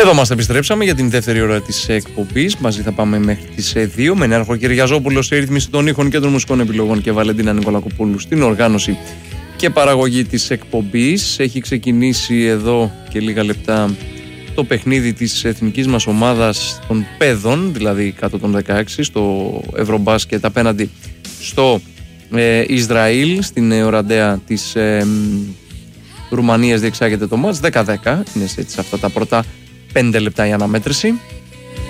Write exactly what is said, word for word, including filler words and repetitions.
Εδώ είμαστε, επιστρέψαμε για την δεύτερη ώρα της εκπομπής. Μαζί θα πάμε μέχρι τις δύο με Νέαρχο Κυριαζόπουλο στη ρύθμιση των ήχων και των μουσικών επιλογών και Βαλεντίνα Νικολακοπούλου στην οργάνωση και παραγωγή της εκπομπής. Έχει ξεκινήσει εδώ και λίγα λεπτά το παιχνίδι της εθνικής μας ομάδας των παιδών, δηλαδή κάτω των δεκαέξι, στο Ευρωμπάσκετ απέναντι στο ε, Ισραήλ, στην Οραντέα της ε, Ρουμανίας. Διεξάγεται το μάτς δέκα δέκα, είναι σε αυτά τα πρώτα πέντε λεπτά η αναμέτρηση.